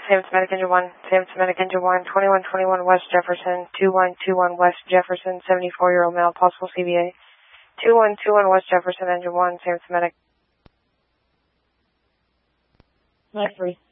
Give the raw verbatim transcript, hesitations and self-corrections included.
Sam Medic Engine one, Sam Medic Engine one, twenty-one twenty-one West Jefferson, two one two one West Jefferson, seventy-four-year-old male, possible C B A. two one two one West Jefferson, Engine one, Sam Medic. nine three.